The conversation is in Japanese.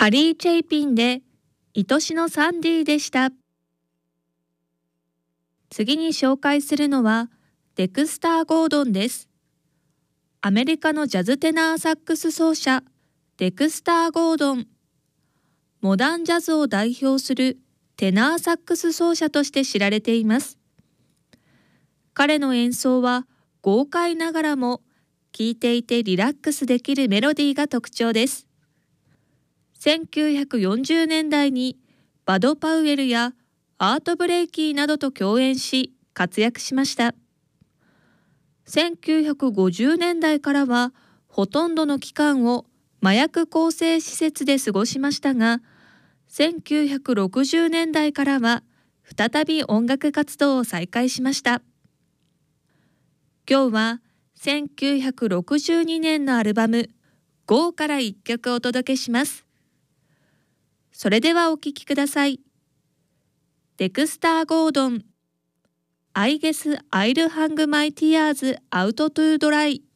ハリー・チェイピンで愛しのサンディでした。次に紹介するのはデクスター・ゴードンです。アメリカのジャズテナーサックス奏者デクスター・ゴードン。モダンジャズを代表するテナーサックス奏者として知られています。彼の演奏は豪快ながらも聴いていてリラックスできるメロディーが特徴です。1940年代にバド・パウエルやアート・ブレイキーなどと共演し活躍しました。1950年代からはほとんどの期間を麻薬更生施設で過ごしましたが、1960年代からは再び音楽活動を再開しました。今日は1962年のアルバム GO から1曲お届けします。それではお聴きください。デクスター・ゴードン I guess I'll hang my tears out to dry